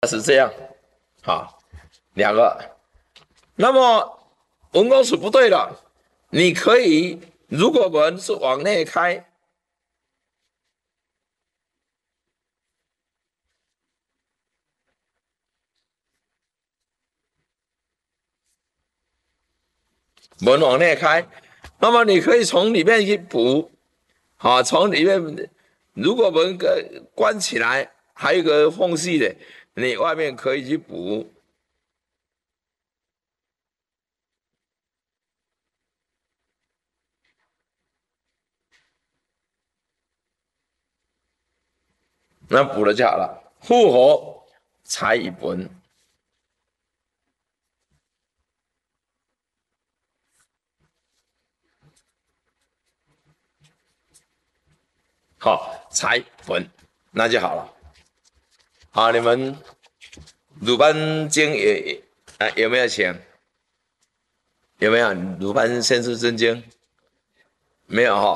是这样，好，两个。那么文公尺不对了，你可以，如果门是往内开，门往内开，那么你可以从里面去补，好，从里面，如果门关起来，还有一个缝隙的，你外面可以去补。那补了就好了。复合才以本，好，才本，那就好了。好，你们鲁班经有没有请？有没有鲁班先知真经？没有哈。